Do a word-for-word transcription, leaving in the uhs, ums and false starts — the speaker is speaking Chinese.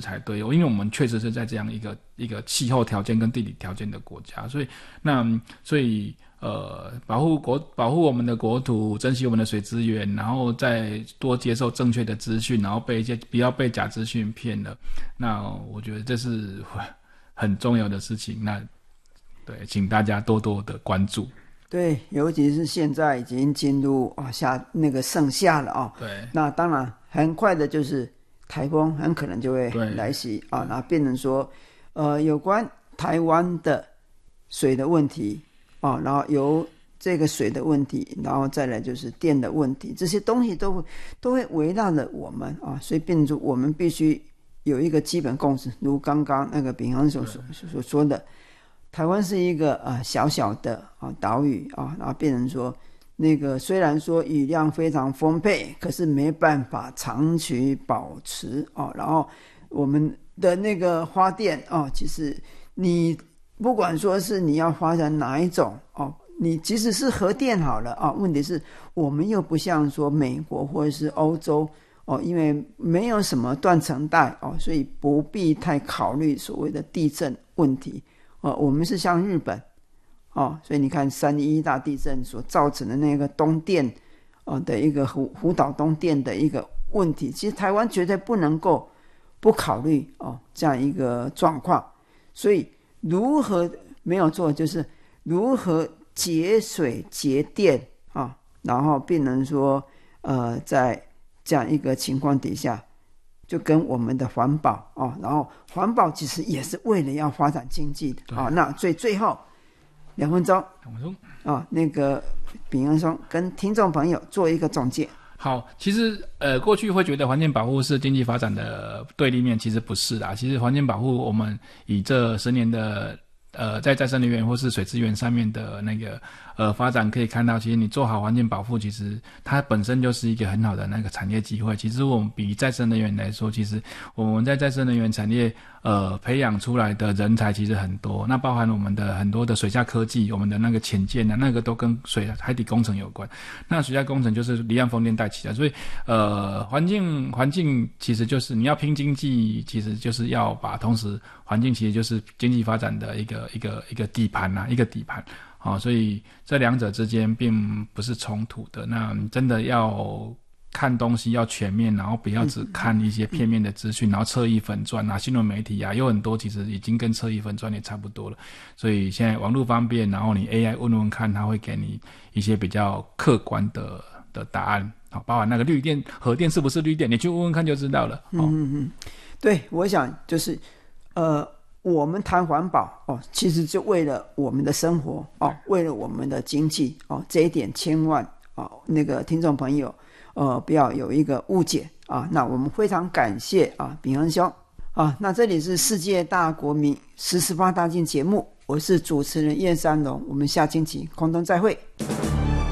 才对，因为我们确实是在这样一个一个气候条件跟地理条件的国家，所以那所以呃保护国保护我们的国土，珍惜我们的水资源，然后再多接受正确的资讯，然后被一些不要被假资讯骗了，那我觉得这是很重要的事情。那对，请大家多多的关注。 对，尤其是现在已经进入啊夏那个盛夏了啊， 对， 那当然很快的就是台风很可能就会来袭啊，那变成说呃有关台湾的水的问题啊，然后由这个水的问题，然后再来就是电的问题，这些东西都会都会围绕着我们啊，所以变成我们必须有一个基本共识，如刚刚那个秉恒所所说的。台湾是一个呃小小的啊岛屿啊，然后变成说，那个虽然说雨量非常丰沛，可是没办法长期保持啊。然后我们的那个发电啊，其实你不管说是你要发展哪一种哦，你即使是核电好了啊，问题是我们又不像说美国或者是欧洲哦，因为没有什么断层带哦，所以不必太考虑所谓的地震问题。哦，我们是像日本，哦，所以你看三一大地震所造成的那个东电，哦的一个福福岛东电的一个问题，其实台湾绝对不能够不考虑哦这样一个状况。所以如何没有做，就是如何节水节电啊、哦，然后变成说呃在这样一个情况底下。就跟我们的环保哦，然后环保其实也是为了要发展经济的啊、哦。那所以最后两分钟， 两分钟啊，那个秉恩兄跟听众朋友做一个总结。 好，其实呃，过去会觉得环境保护是经济发展的对立面，其实不是啦。其实环境保护，我们以这十年的呃，在再生能源或是水资源上面的那个呃发展，可以看到，其实你做好环境保护，其实它本身就是一个很好的那个产业机会。其实我们比再生能源来说，其实我们在再生能源产业呃培养出来的人才其实很多，那包含我们的很多的水下科技，我们的那个潜舰啊，那个都跟水海底工程有关。那水下工程就是离岸风电带起来，所以呃环境环境其实就是你要拼经济，其实就是要把同时环境其实就是经济发展的一个一个一个底盘啊，一个底盘。好、哦，所以这两者之间并不是冲突的。那真的要看东西要全面，然后不要只看一些片面的资讯，然后侧翼粉专啊、新闻媒体啊，有很多其实已经跟侧翼粉专也差不多了。所以现在网络方便，然后你 A I 问问看，它会给你一些比较客观的的答案。好，包含那个绿电、核电是不是绿电，你去问问看就知道了。哦、 嗯嗯，对，我想就是呃。我们谈环保哦，其实就为了我们的生活哦，为了我们的经济哦，这一点千万哦，那个听众朋友呃不要有一个误解啊。那我们非常感谢啊秉恩兄啊。那这里是世界大国民十十八大进节目，我是主持人叶三龙，我们下星期空中再会。